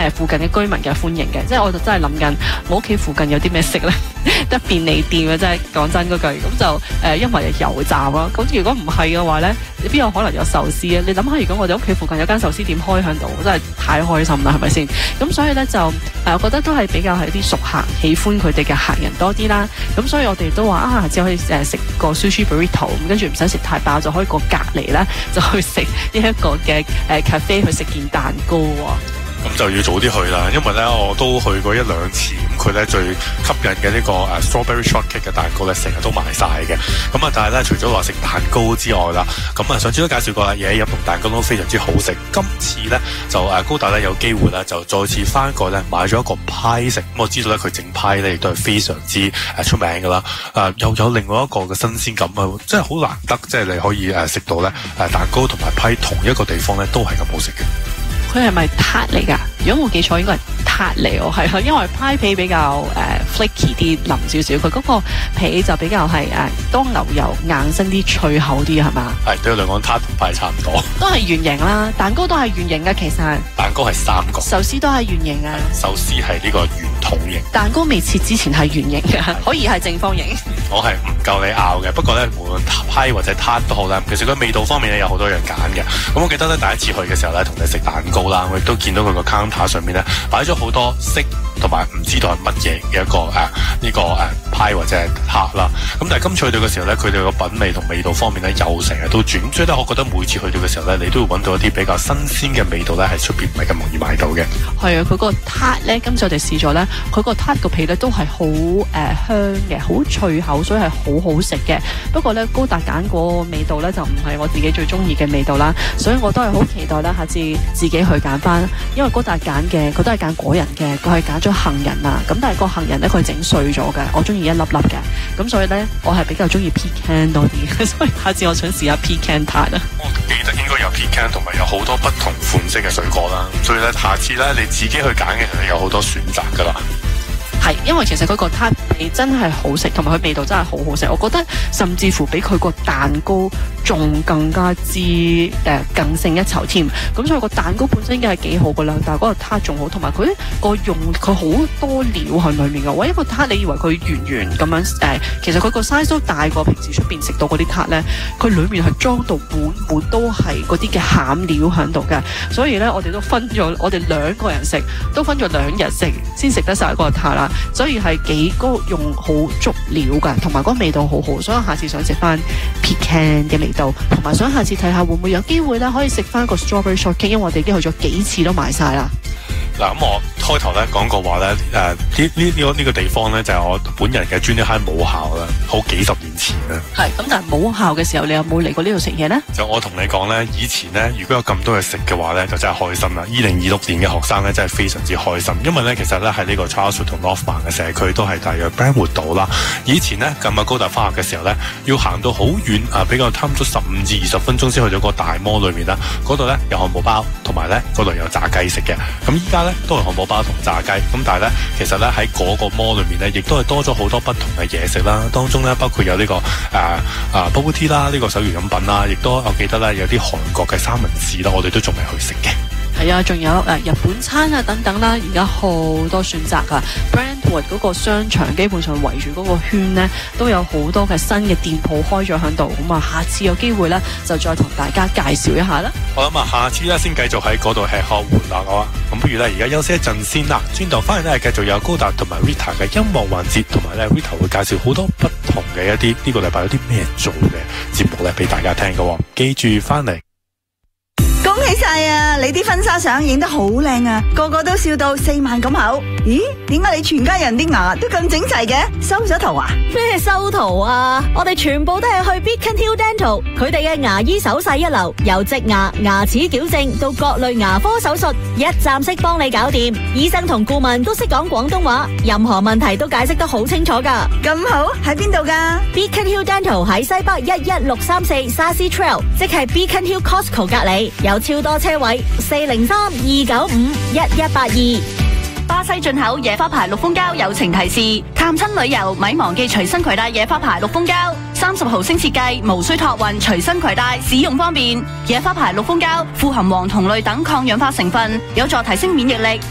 附近嘅居民嘅歡迎嘅。即係我就真係諗緊，我屋企附近有啲咩食咧？得便利店嘅真係講真嗰句，咁就因為油站啦。咁如果唔係嘅話咧，你邊有可能有壽司啊？你諗下，如果我哋屋企附近有間壽司店開喺度，真係太開心啦，係咪先？咁所以咧就我覺得都係比較係啲熟客，喜歡佢哋嘅客人多啲啦。咁所以我哋都話啊，只可以食個 sushi burrito， 咁跟住唔使食太飽，就可以過隔離咧就去食呢一個嘅cafe 去食件蛋糕喎。 咁就要早啲去啦，因為咧我都去過一兩次，咁佢咧最吸引嘅呢個strawberry shortcake 嘅蛋糕咧，成日都賣晒嘅。咁啊，但係咧除咗話食蛋糕之外啦，咁啊上次都介紹過啦，嘢飲同蛋糕都非常之好食。今次咧就高達咧有機會咧就再次翻過咧買咗一個派食。咁我知道咧佢整派咧亦都係非常之出名噶啦。又有另外一個嘅新鮮感啊，真係好難得，即係你可以食到咧蛋糕同埋派同一個地方咧都係咁好食嘅。 佢係咪撻嚟㗎？如果冇記錯，應該係撻嚟喎，係因為派皮比較flaky 啲，腍少少。佢嗰個皮就比較係多牛油硬身啲，脆口啲，係嘛？係對我嚟講，撻同派差唔多。 都係圓形啦，蛋糕都係圓形嘅，其實。 蛋糕係三角。壽司都係圓形啊。 壽司係呢個圓筒形。蛋糕未切之前係圓形嘅，可以係正方形。 我係唔夠你拗嘅，不過咧無論派或者撻都好啦，其實佢味道方面咧有好多樣揀嘅。咁我記得咧第一次去嘅時候咧，同你食蛋糕啦，我亦都見到佢個 counter 上面咧擺咗好多色同埋唔知道係乜嘢嘅一個呢個派或者係撻啦。咁但係今次去到嘅時候咧，佢哋個品味同味道方面咧又成日都轉，所以咧我覺得每次去到嘅時候咧，你都會揾到一啲比較新鮮嘅味道咧，喺出邊唔係咁容易買到嘅。係啊，佢個撻咧，今次我哋試咗咧，佢個撻個皮咧都係好香嘅，好脆口，所以係好好食嘅。不過咧高達揀個味道咧就唔係我自己最中意嘅味道啦，所以我都係好期待咧下次自己去揀翻，因為高達揀嘅佢都係揀果仁嘅，佢係揀咗杏仁啊。咁但係個杏仁咧佢整碎咗嘅，我中意一粒粒嘅，咁所以咧我係比較中意 pecan 多啲，所以下次我想試下 pecan 撻啊。我記得應該有 pecan 同埋有好多不同款式嘅水果啦，所以咧下次咧你自己去揀嘅時候有好多選擇噶啦。係，因為其實佢個撻皮真係好食，同埋佢味道真係好好食。我覺得甚至乎比佢個蛋糕仲更加之更勝一籌添。咁所以個蛋糕本身已經係幾好噶啦，但係嗰個撻仲好，同埋佢好多料喺裏面嘅。一個撻你以為佢圓圓咁樣其實佢個 size 都大過平時出邊食到嗰啲撻咧，佢裏面係裝到滿都係嗰啲嘅餡料喺度嘅。所以咧我哋都分咗，我哋兩個人食都分咗2日食先食得晒嗰個撻啦。所以係幾高用好足料噶，同埋嗰個味道好好，所以我下次想食翻 pecan 嘅味道，同埋想下次睇下會唔會有機會咧可以食翻個 strawberry shortcake，因為我哋已經去咗幾次都買晒啦。嗱，咁我開頭咧講過話咧，呢個地方咧就係我本人嘅 junior high 母校啦，好幾十年前啦。係，咁但係母校嘅時候，你有冇嚟過呢度食嘢咧？就我同你講咧，以前咧如果有咁多嘢食嘅話咧，就真係開心啦。2026年嘅學生咧真係非常之開心，因為咧其實咧喺呢個 Charleswood 同 Northmont 嘅社區都係大約 Brentwood 島啦。以前咧近日高達翻學嘅時候咧，要行到好遠比較差唔多15至20分鐘先去到個大摩裏面啦。嗰度咧有漢堡包，同埋咧嗰度有炸雞食嘅。咁依家咧都係漢堡包同炸雞，咁但係咧其實咧喺嗰個摩裏面咧，亦都係多咗好多不同嘅嘢食啦。當中咧包括有呢個bubble tea 啦，呢個手搖飲品啦，亦都我記得咧有啲韓國嘅三文治啦，我哋都仲未去食嘅。係啊，仲有日本餐啊等等啦，而家好多選擇啊。Brentwood 嗰個商場基本上圍住嗰個圈呢，都有好多嘅新嘅店鋪開咗喺度。咁啊，下次有機會呢，就再同大家介紹一下啦。我諗啊，下次咧先繼續喺嗰度吃喝玩樂好啊。咁不如咧而家休息一陣先啦，轉頭翻嚟咧繼續有高達同埋 Rita 嘅音樂環節，同埋咧 Rita 會介紹好多不同嘅一啲呢個禮拜有啲咩做嘅節目咧俾大家聽嘅。記住翻嚟。 恭喜晒啊！你啲婚紗相影得好靚啊，個個都笑到4萬咁口。咦？點解你全家人啲牙都咁整齊嘅？修咗圖啊？ 咩修圖啊？我哋全部都係去 Beacon Hill Dental， 佢哋嘅牙醫手勢一流，由植牙、牙齒矯正到各類牙科手術，一站式幫你搞掂。醫生同顧問都識講廣東話，任何問題都解釋得好清楚噶。 咁好，喺邊度噶？ Beacon Hill Dental 喺西北11634 Sassy Trail， 即係 Beacon Hill Costco 隔籬，有超多車位，403-295-1182。 巴西進口野花牌綠蜂膠友情提示：探親旅遊咪忘記隨身攜帶野花牌綠蜂膠，30毫升設計，無需託運，隨身攜帶，使用方便。野花牌綠蜂膠富含黃酮類等抗氧化成分，有助提升免疫力。